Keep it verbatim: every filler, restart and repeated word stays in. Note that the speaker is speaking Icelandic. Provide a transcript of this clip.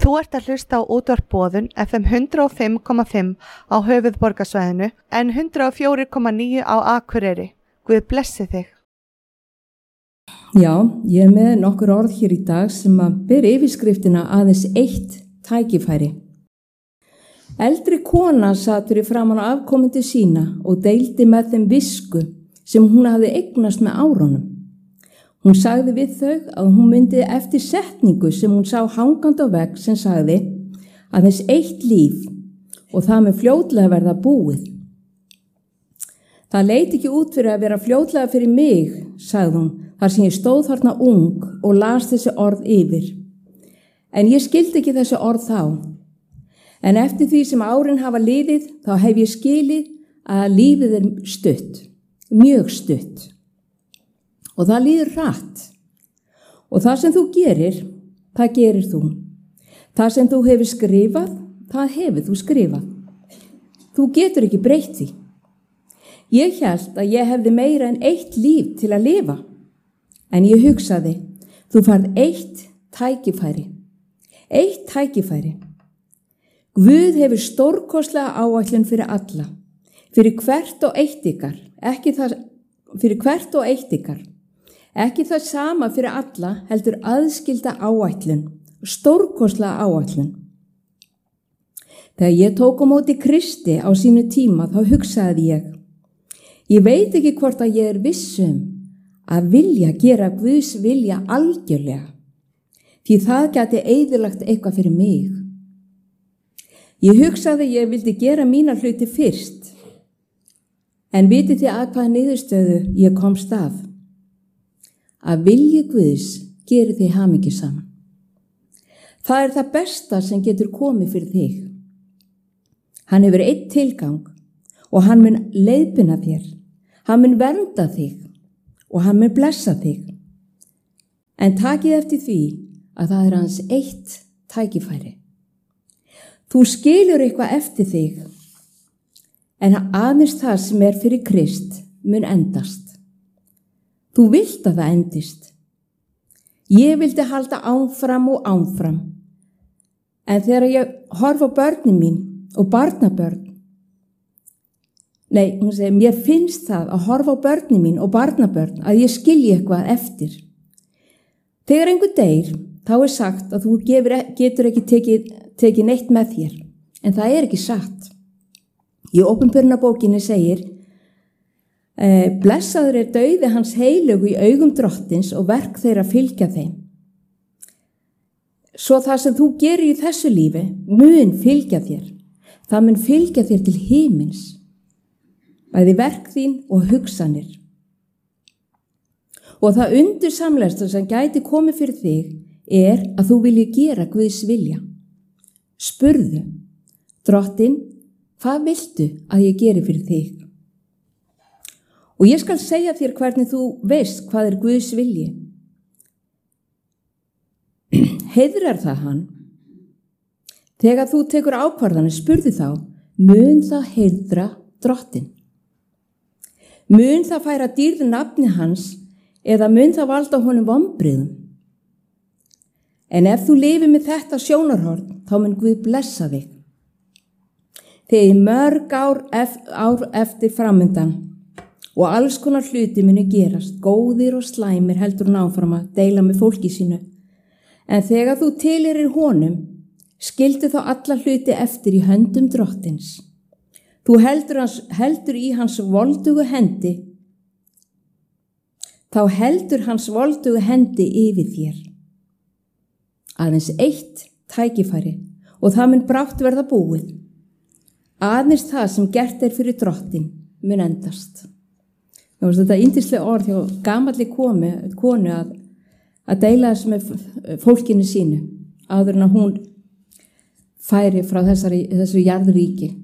Þú ert að hlusta á útvarp Boðun F M hundrað og fimm komma fimm á höfuðborgarsvæðinu en hundrað og fjögur komma níu á Akureyri. Guð blessi þig. Já, ég er með nokkur orð hér í dag sem að ber yfirskriftina aðeins eitt tækifæri. Eldri kona sat fyrir framan á afkomendur sína og deildi með þeim visku sem hún hafði eignast með árunum. Hún sagði við þau að hún myndi eftir setningu sem hún sá hangandi á vegg sem sagði aðeins eitt líf og það með fljótlega verða búið. Það leit ekki út fyrir að vera fljótlega fyrir mig, sagði hún, þar sem ég stóð þarna ung og las þessi orð yfir. En ég skildi ekki þessi orð þá. En eftir því sem árin hafa liðið, þá hef ég skilið að lífið er stutt, mjög stutt. Og það líður hratt. Og það sem þú gerir, það gerir þú. Það sem þú hefur skrifað, það hefur þú skrifað. Þú getur ekki breytt því. Ég hélt að ég hefði meira en eitt líf til að lifa. En ég hugsaði, þú færð eitt tækifæri. Eitt tækifæri. Guð hefur stórkostlega áætlun fyrir alla. Fyrir hvert og eitt ykkar. Ekki það, fyrir hvert og eitt ykkar. Ekki það sama fyrir alla heldur aðskilda áætlun, stórkostlega áætlun. Þegar ég tók á móti Kristi á sínu tíma þá hugsaði ég, ég veit ekki hvort að ég er vissum að vilja gera Guðs vilja algjörlega, því það gæti eyðilagt eitthvað fyrir mig. Ég hugsaði að ég vildi gera mína hluti fyrst, en vitið þið að hvaða niðurstöðu ég komst af. Að vilji Guðs gerir þig hamingjusaman. Það er það besta sem getur komið fyrir þig. Hann hefur einn tilgang og hann mun leiðbina þér. Hann mun vernda þig og hann mun blessa þig. En takið eftir því að það er hans eitt tækifæri. Þú skilur eitthvað eftir þig en aðeins það sem er fyrir Krist mun endast. Þú vilt að það endist. Ég vildi halda áfram og áfram. En þegar ég horf á börnin mín og barnabörn, nei, hún segir, mér finnst það að horfa á börnin mín og barnabörn að ég skilji eitthvað eftir. Þegar einhver deyr, þá er sagt að þú gefur, getur ekki tekið, tekið neitt með þér. En það er ekki satt. Í Opinberunarbókinni segir, Eh, blessaður er dauði hans heilögu í augum drottins og verk þeirra fylgja þeim. Svo það sem þú gerir í þessu lífi mun fylgja þér. Það mun fylgja þér til himins. Bæði verk þín og hugsanir. Og það undursamlegasta sem gæti komið fyrir þig er að þú vilji gera Guðs vilja. Spurðu, drottinn, hvað viltu að ég geri fyrir þig? Og ég skal segja þér hvernig þú veist hvað er Guðs vilji. Heiðrar það hann? Þegar þú tekur ákvarðanir, spurðu þá, mun það heiðra drottinn? Mun það færa dýrð nafni hans eða mun það valda honum vonbrigðum? En ef þú lifir með þetta sjónarhorn, þá mun Guð blessa þig. Þegar mörg ár, ár eftir framundan og alls konar hluti muni gerast, góðir og slæmir heldur hún áfram að deila með fólki sínu. En þegar þú tilheyrir honum, skildu þá alla hluti eftir í höndum drottins. Þú heldur, hans, heldur í hans voldugu hendi, þá heldur hans voldugu hendi yfir þér. Aðeins eitt tækifæri og það mun brátt verða búið. Aðeins það sem gert er fyrir drottin mun endast. Þetta er yndislega orð hjá gamalli komi, konu að, að deila þessu með fólkinu sínu áður en að hún færi frá þessari, þessari jarðríki.